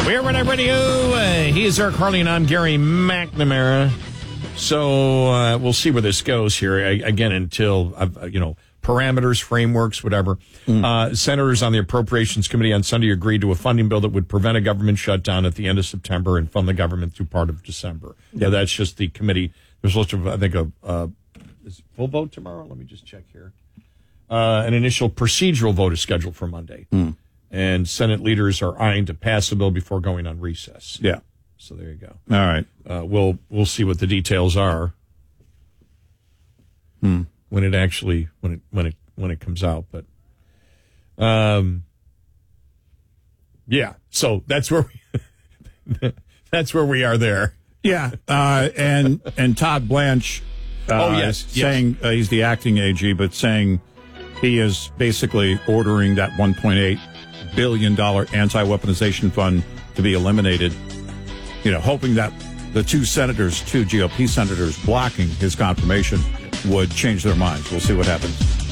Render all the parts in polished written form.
We're Red Eye Radio. He is Eric Harley, and I'm Gary McNamara. So we'll see where this goes here. Again, until, parameters, frameworks, whatever. Senators on the Appropriations Committee on Sunday agreed to a funding bill that would prevent a government shutdown at the end of September and fund the government through part of December. Yeah, that's just the committee. There's supposed to, I think, is it full vote tomorrow? Let me just check here. An initial procedural vote is scheduled for Monday. And Senate leaders are eyeing to pass the bill before going on recess. Yeah. So there you go. All right. We'll see what the details are when it actually when it comes out. But yeah. So that's where we are there. Yeah. And Todd Blanche. Saying he's the acting AG, but saying he is basically ordering that $1.8 billion anti-weaponization fund to be eliminated. Hoping that the two GOP senators blocking his confirmation would change their minds. We'll see what happens.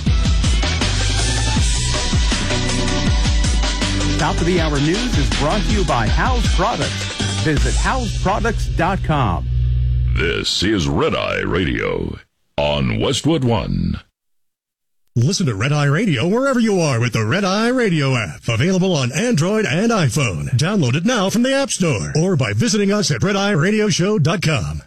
Top of the Hour News is brought to you by House Products. Visit houseproducts.com. This is Red Eye Radio on Westwood One. Listen to Red Eye Radio wherever you are with the Red Eye Radio app. Available on Android and iPhone. Download it now from the App Store or by visiting us at redeyeradioshow.com.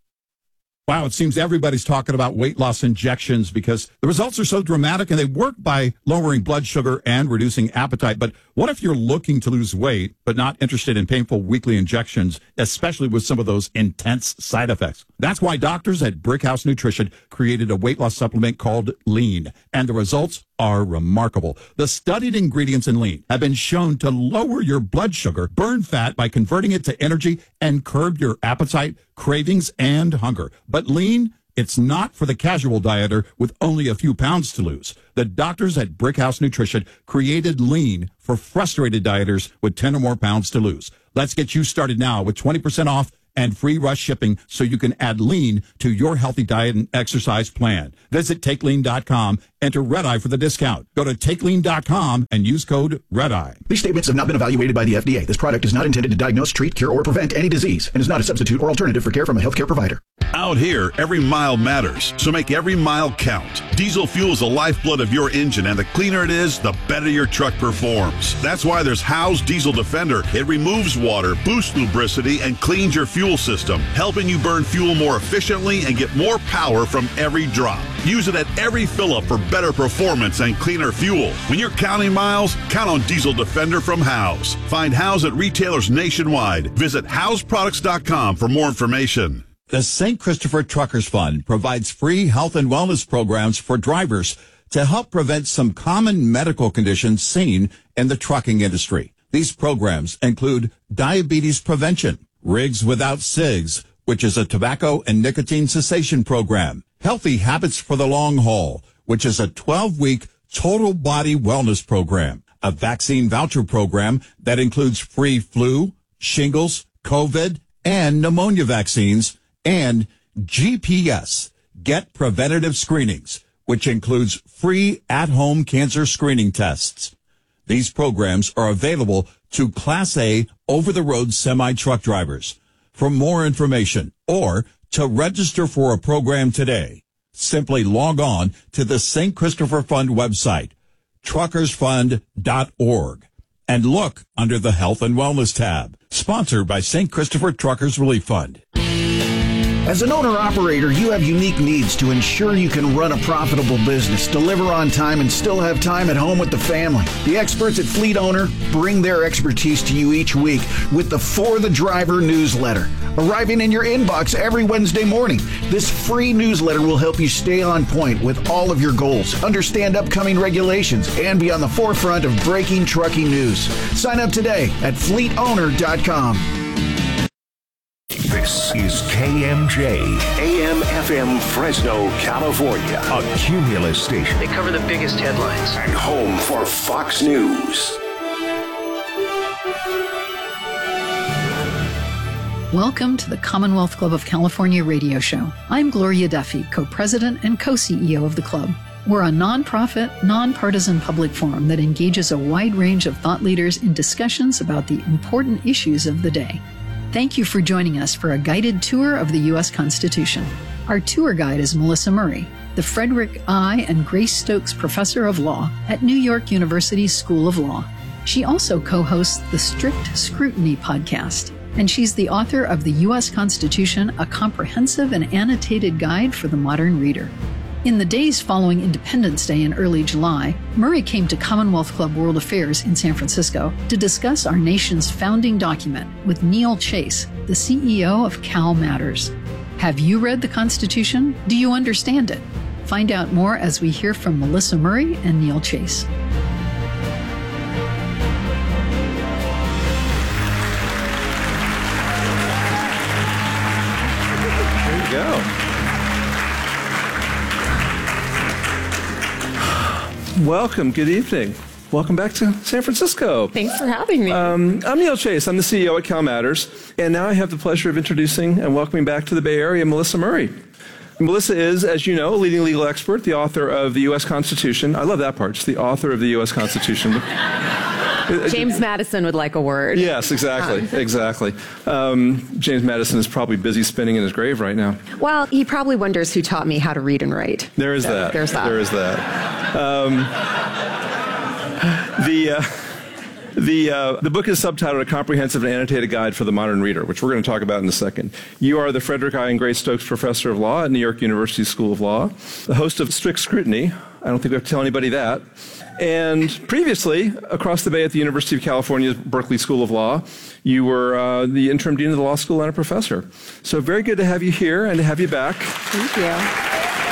Wow, it seems everybody's talking about weight loss injections because the results are so dramatic and they work by lowering blood sugar and reducing appetite. But what if you're looking to lose weight but not interested in painful weekly injections, especially with some of those intense side effects? That's why doctors at Brickhouse Nutrition created a weight loss supplement called Lean, and the results are remarkable. The studied ingredients in Lean have been shown to lower your blood sugar, burn fat by converting it to energy, and curb your appetite, cravings, and hunger. But Lean, it's not for the casual dieter with only a few pounds to lose. The doctors at Brickhouse Nutrition created Lean for frustrated dieters with 10 or more pounds to lose. Let's get you started now with 20% off and free rush shipping so you can add Lean to your healthy diet and exercise plan. Visit TakeLean.com, enter Red Eye for the discount. Go to TakeLean.com and use code REDEYE. These statements have not been evaluated by the FDA. This product is not intended to diagnose, treat, cure, or prevent any disease and is not a substitute or alternative for care from a healthcare provider. Out here, every mile matters, so make every mile count. Diesel fuel is the lifeblood of your engine, and the cleaner it is, the better your truck performs. That's why there's Howe's Diesel Defender. It removes water, boosts lubricity, and cleans your fuel system, helping you burn fuel more efficiently and get more power from every drop. Use it at every fill-up for better performance and cleaner fuel. When you're counting miles, count on Diesel Defender from Howe's. Find Howe's at retailers nationwide. Visit houseproducts.com for more information. The St. Christopher Truckers Fund provides free health and wellness programs for drivers to help prevent some common medical conditions seen in the trucking industry. These programs include diabetes prevention, Rigs Without Cigs, which is a tobacco and nicotine cessation program, Healthy Habits for the Long Haul, which is a 12-week total body wellness program, a vaccine voucher program that includes free flu, shingles, COVID, and pneumonia vaccines, and GPS, Get Preventative Screenings, which includes free at-home cancer screening tests. These programs are available to Class A over-the-road semi-truck drivers. For more information or to register for a program today, simply log on to the St. Christopher Fund website, truckersfund.org, and look under the Health and Wellness tab. Sponsored by St. Christopher Truckers Relief Fund. As an owner-operator, you have unique needs to ensure you can run a profitable business, deliver on time, and still have time at home with the family. The experts at Fleet Owner bring their expertise to you each week with the For the Driver newsletter, arriving in your inbox every Wednesday morning. This free newsletter will help you stay on point with all of your goals, understand upcoming regulations, and be on the forefront of breaking trucking news. Sign up today at fleetowner.com. This is KMJ, AM/FM Fresno, California, a Cumulus station. They cover the biggest headlines. And home for Fox News. Welcome to the Commonwealth Club of California radio show. I'm Gloria Duffy, co-president and co-CEO of the club. We're a nonprofit, nonpartisan public forum that engages a wide range of thought leaders in discussions about the important issues of the day. Thank you for joining us for a guided tour of the U.S. Constitution. Our tour guide is Melissa Murray, the Frederick I. and Grace Stokes Professor of Law at New York University's School of Law. She also co-hosts the Strict Scrutiny podcast, and she's the author of the U.S. Constitution, a comprehensive and annotated guide for the modern reader. In the days following Independence Day in early July, Murray came to Commonwealth Club World Affairs in San Francisco to discuss our nation's founding document with Neil Chase, the CEO of Cal Matters. Have you read the Constitution? Do you understand it? Find out more as we hear from Melissa Murray and Neil Chase. There you go. Welcome. Good evening. Welcome back to San Francisco. Thanks for having me. I'm Neil Chase. I'm the CEO at Cal Matters. And now I have the pleasure of introducing and welcoming back to the Bay Area Melissa Murray. Melissa is, as you know, a leading legal expert, the author of the U.S. Constitution. I love that part. She's the author of the U.S. Constitution. James Madison would like a word. Yes, exactly. Exactly. James Madison is probably busy spinning in his grave right now. Well, he probably wonders who taught me how to read and write. There is that. There's that. There is that. The book is subtitled A Comprehensive and Annotated Guide for the Modern Reader, which we're going to talk about in a second. You are the Frederick I. and Grace Stokes Professor of Law at New York University School of Law, the host of Strict Scrutiny. I don't think we have to tell anybody that. And previously, across the bay at the University of California's Berkeley School of Law, you were the interim dean of the law school and a professor. So very good to have you here and to have you back. Thank you.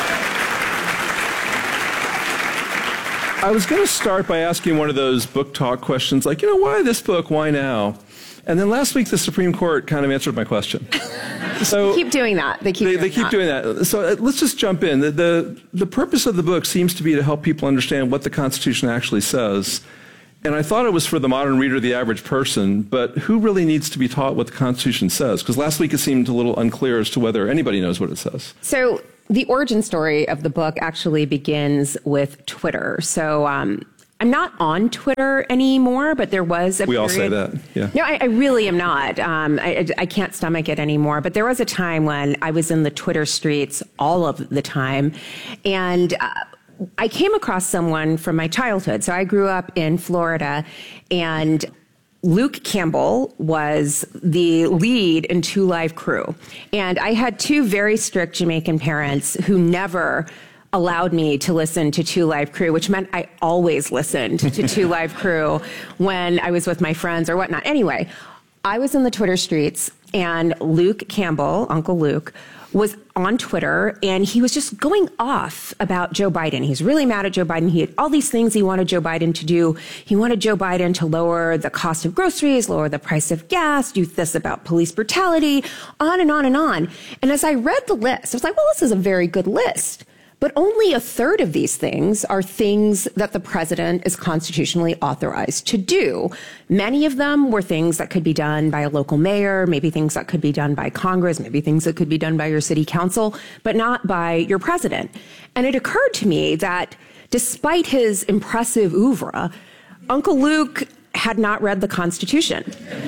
I was going to start by asking one of those book talk questions, like, why this book? Why now? And then last week, the Supreme Court kind of answered my question. So they keep doing that. They keep doing that. So let's just jump in. The purpose of the book seems to be to help people understand what the Constitution actually says. And I thought it was for the modern reader, the average person, but who really needs to be taught what the Constitution says? Because last week it seemed a little unclear as to whether anybody knows what it says. So the origin story of the book actually begins with Twitter. So I'm not on Twitter anymore, but there was a period. We all say that, yeah. No, I really am not. I can't stomach it anymore. But there was a time when I was in the Twitter streets all of the time, and I came across someone from my childhood. So I grew up in Florida, and Luke Campbell was the lead in Two Live Crew. And I had two very strict Jamaican parents who never allowed me to listen to Two Live Crew, which meant I always listened to Two Live Crew when I was with my friends or whatnot. Anyway, I was in the Twitter streets, and Luke Campbell, Uncle Luke, was on Twitter, and he was just going off about Joe Biden. He's really mad at Joe Biden. He had all these things he wanted Joe Biden to do. He wanted Joe Biden to lower the cost of groceries, lower the price of gas, do this about police brutality, on and on and on. And as I read the list, I was like, well, this is a very good list. But only a third of these things are things that the president is constitutionally authorized to do. Many of them were things that could be done by a local mayor, maybe things that could be done by Congress, maybe things that could be done by your city council, but not by your president. And it occurred to me that despite his impressive oeuvre, Uncle Luke had not read the Constitution.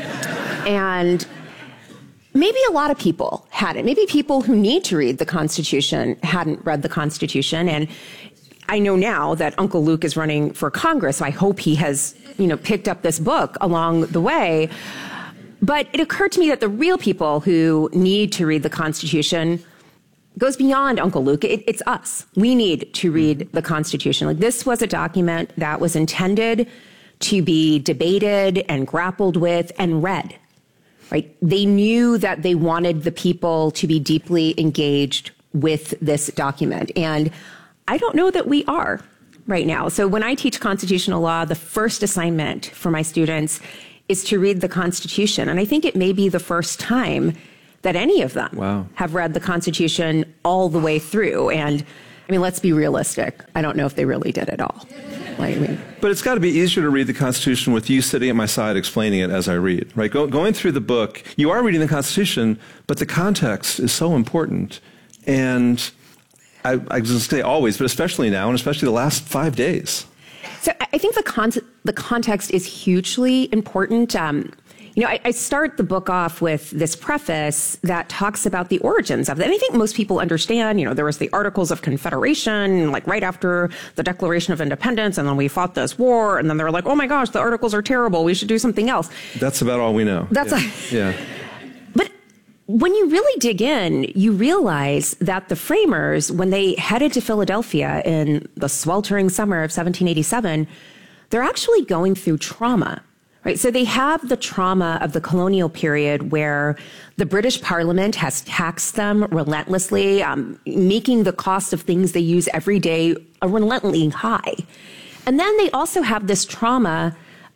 And maybe a lot of people hadn't. Maybe people who need to read the Constitution hadn't read the Constitution. And I know now that Uncle Luke is running for Congress, so I hope he has, picked up this book along the way. But it occurred to me that the real people who need to read the Constitution goes beyond Uncle Luke. It's us. We need to read the Constitution. Like, this was a document that was intended to be debated and grappled with and read. Right? They knew that they wanted the people to be deeply engaged with this document. And I don't know that we are right now. So when I teach constitutional law, the first assignment for my students is to read the Constitution. And I think it may be the first time that any of them have read the Constitution all the way through. And let's be realistic. I don't know if they really did at all. But it's got to be easier to read the Constitution with you sitting at my side explaining it as I read, right? Going through the book, you are reading the Constitution, but the context is so important. And I was going to say always, but especially now, and especially the last 5 days. So I think the context is hugely important. I start the book off with this preface that talks about the origins of it. And I think most people understand, there was the Articles of Confederation, like right after the Declaration of Independence, and then we fought this war, and then they're like, oh my gosh, the Articles are terrible, we should do something else. That's about all we know. Yeah. But when you really dig in, you realize that the framers, when they headed to Philadelphia in the sweltering summer of 1787, they're actually going through trauma. Right, so they have the trauma of the colonial period where the British Parliament has taxed them relentlessly, making the cost of things they use every day relentlessly high. And then they also have this trauma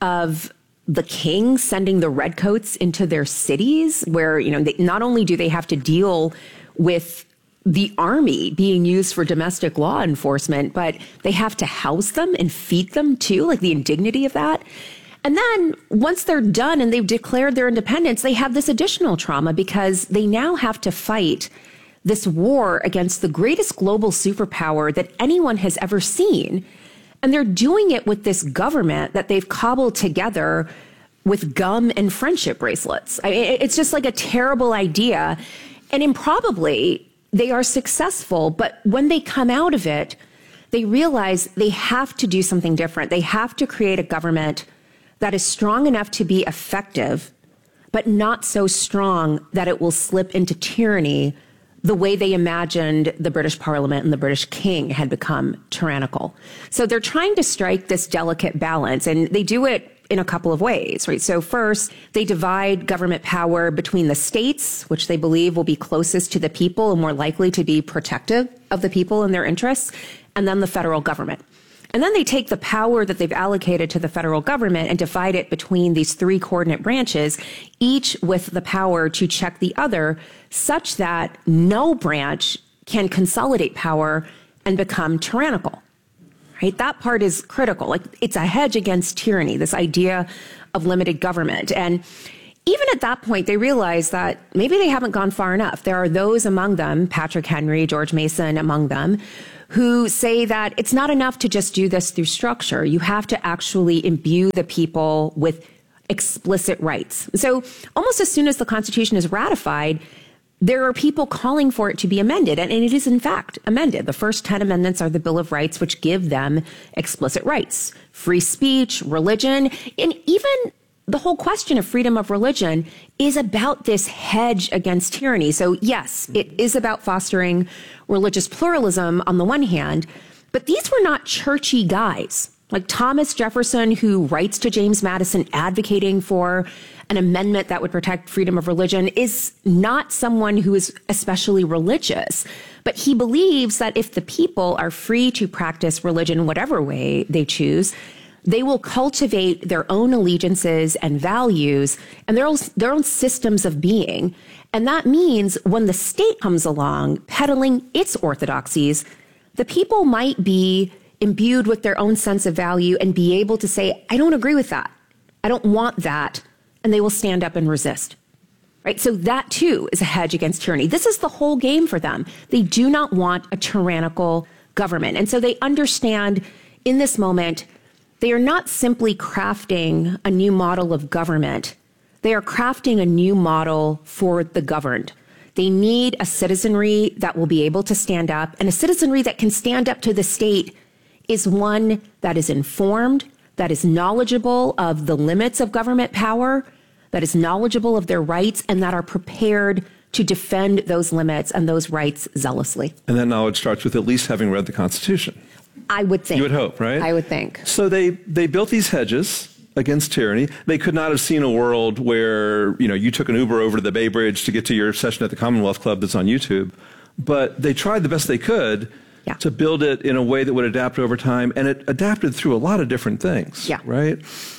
of the king sending the redcoats into their cities where, not only do they have to deal with the army being used for domestic law enforcement, but they have to house them and feed them too, like the indignity of that. And then once they're done and they've declared their independence, they have this additional trauma because they now have to fight this war against the greatest global superpower that anyone has ever seen. And they're doing it with this government that they've cobbled together with gum and friendship bracelets. It's just like a terrible idea. And improbably, they are successful. But when they come out of it, they realize they have to do something different. They have to create a government that is strong enough to be effective, but not so strong that it will slip into tyranny the way they imagined the British Parliament and the British king had become tyrannical. So they're trying to strike this delicate balance, and they do it in a couple of ways, right? So first, they divide government power between the states, which they believe will be closest to the people and more likely to be protective of the people and their interests, and then the federal government. And then they take the power that they've allocated to the federal government and divide it between these three coordinate branches, each with the power to check the other, such that no branch can consolidate power and become tyrannical. Right? That part is critical. Like, it's a hedge against tyranny, this idea of limited government. And even at that point, they realize that maybe they haven't gone far enough. There are those among them, Patrick Henry, George Mason among them, who say that it's not enough to just do this through structure. You have to actually imbue the people with explicit rights. So almost as soon as the Constitution is ratified, there are people calling for it to be amended, and it is in fact amended. The first 10 amendments are the Bill of Rights, which give them explicit rights, free speech, religion, and even the whole question of freedom of religion is about this hedge against tyranny. So yes, it is about fostering religious pluralism on the one hand, but these were not churchy guys. Like Thomas Jefferson, who writes to James Madison advocating for an amendment that would protect freedom of religion, is not someone who is especially religious. But he believes that if the people are free to practice religion whatever way they choose, they will cultivate their own allegiances and values and their own systems of being. And that means when the state comes along peddling its orthodoxies, the people might be imbued with their own sense of value and be able to say, I don't agree with that. I don't want that. And they will stand up and resist. Right? So that too is a hedge against tyranny. This is the whole game for them. They do not want a tyrannical government. And so they understand in this moment, they are not simply crafting a new model of government. They are crafting a new model for the governed. They need a citizenry that will be able to stand up, and a citizenry that can stand up to the state is one that is informed, that is knowledgeable of the limits of government power, that is knowledgeable of their rights, and that are prepared to defend those limits and those rights zealously. And that knowledge starts with at least having read the Constitution. I would think. You would hope, right? I would think. So they built these hedges against tyranny. They could not have seen a world where, you took an Uber over to the Bay Bridge to get to your session at the Commonwealth Club that's on YouTube. But they tried the best they could to build it in a way that would adapt over time. And it adapted through a lot of different things, right?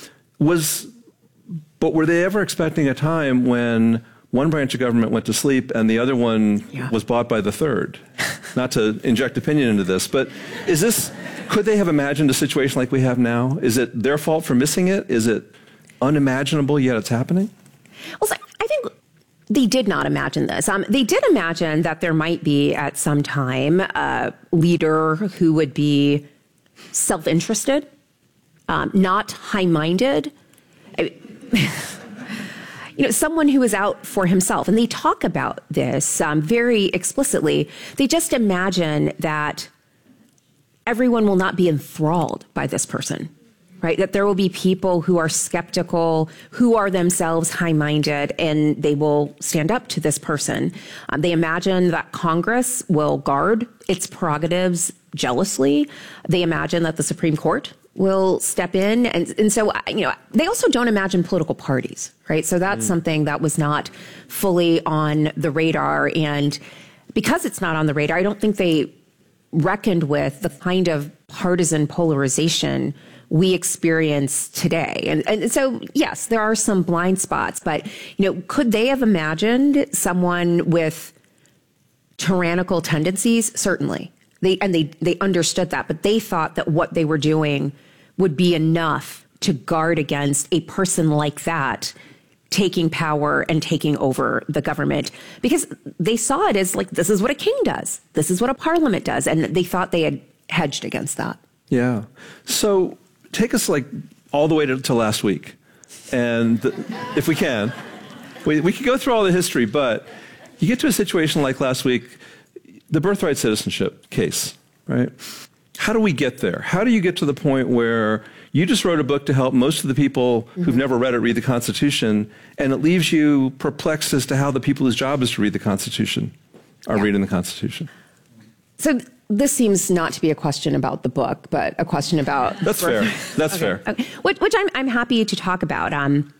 But were they ever expecting a time when one branch of government went to sleep and the other one was bought by the third? Not to inject opinion into this, but could they have imagined a situation like we have now? Is it their fault for missing it? Is it unimaginable yet it's happening? Well, I think They did not imagine this. They did imagine that there might be at some time a leader who would be self-interested, not high-minded, someone who is out for himself. And they talk about this very explicitly. They just imagine that everyone will not be enthralled by this person, right? That there will be people who are skeptical, who are themselves high-minded, and they will stand up to this person. They imagine that Congress will guard its prerogatives jealously. They imagine that the Supreme Court will step in. And so, they also don't imagine political parties, right? So that's something that was not fully on the radar. And because it's not on the radar, I don't think they reckoned with the kind of partisan polarization we experience today. And so, yes, there are some blind spots, but, could they have imagined someone with tyrannical tendencies? Certainly. They understood that, but they thought that what they were doing would be enough to guard against a person like that taking power and taking over the government, because they saw it as like, this is what a king does. This is what a parliament does. And they thought they had hedged against that. Yeah. So take us all the way to last week. And if we can, we could go through all the history, but you get to a situation like last week, the birthright citizenship case, right? How do we get there? How do you get to the point where you just wrote a book to help most of the people who've never read it read the Constitution, and it leaves you perplexed as to how the people whose job is to read the Constitution are reading the Constitution? So this seems not to be a question about the book, but a question about... That's fair. That's fair. Okay. Which I'm happy to talk about.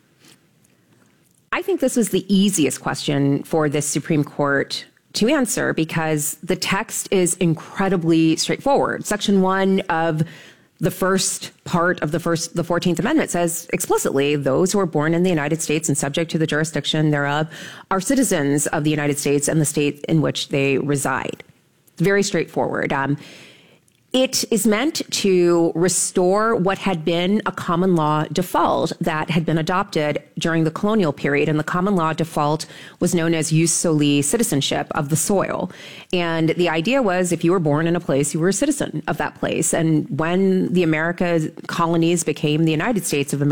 I think this was the easiest question for the Supreme Court to answer because the text is incredibly straightforward. Section 1 of the first part of the 14th Amendment says explicitly, those who are born in the United States and subject to the jurisdiction thereof are citizens of the United States and the state in which they reside. It's very straightforward. It is meant to restore what had been a common law default that had been adopted during the colonial period. And the common law default was known as jus soli, citizenship of the soil. And the idea was if you were born in a place, you were a citizen of that place. And when the American colonies became the United States of America,